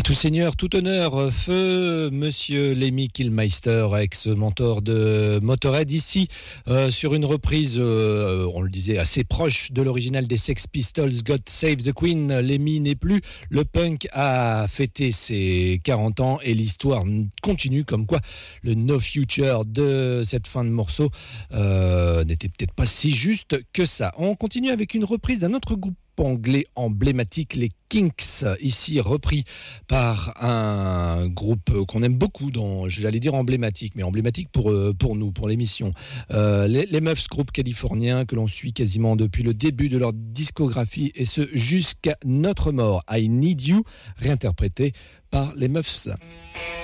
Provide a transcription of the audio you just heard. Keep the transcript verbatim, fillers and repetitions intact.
tout seigneur, tout honneur, feu Monsieur Lemmy Kilmister, ex-mentor de Motörhead, ici euh, sur une reprise, euh, on le disait, assez proche de l'original des Sex Pistols, God Save the Queen. Lemmy n'est plus, le punk a fêté ses quarante ans et l'histoire continue, comme quoi le No Future de cette fin de morceau euh, n'était peut-être pas si juste que ça. On continue avec une reprise d'un autre groupe anglais emblématique, les Kinks, ici repris par un groupe qu'on aime beaucoup, dans, je vais dire emblématique, mais emblématique pour, pour nous, pour l'émission. Euh, les, les Muffs, groupe californien que l'on suit quasiment depuis le début de leur discographie, et ce jusqu'à notre mort. I Need You, réinterprété par les Muffs.